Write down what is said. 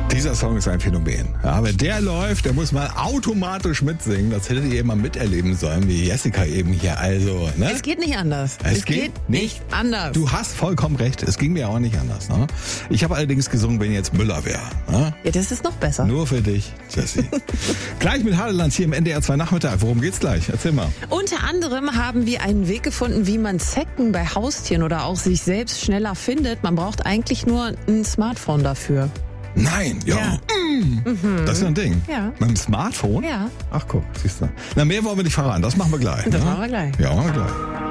Dieser Song ist ein Phänomen. Ja, wenn der läuft, der muss man automatisch mitsingen. Das hättet ihr eben mal miterleben sollen, wie Jessica eben hier. Also, ne? Es geht nicht anders. Es geht nicht anders. Du hast vollkommen recht. Es ging mir auch nicht anders. Ne? Ich habe allerdings gesungen, wenn jetzt Müller wäre. Ne? Ja, das ist noch besser. Nur für dich, Jessie. Gleich mit Hadelands hier im NDR 2 Nachmittag. Worum geht's gleich? Erzähl mal. Unter anderem haben wir einen Weg gefunden, wie man Zecken bei Haustieren oder auch sich selbst schneller findet. Man braucht eigentlich nur ein Smartphone dafür. Nein, ja. Das ist ja ein Ding. Ja. Mit dem Smartphone? Ja. Ach guck, siehst du. Na, mehr wollen wir nicht verraten. Das machen wir gleich. Das ne? machen wir gleich. Ja, machen wir gleich.